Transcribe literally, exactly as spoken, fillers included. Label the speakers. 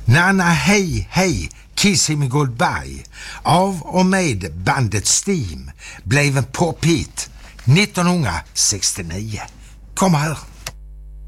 Speaker 1: Nanna hej hej, Kissing Me Goodbye av och med bandet Steam blev en pophit nittonhundrasextionio. Kom här.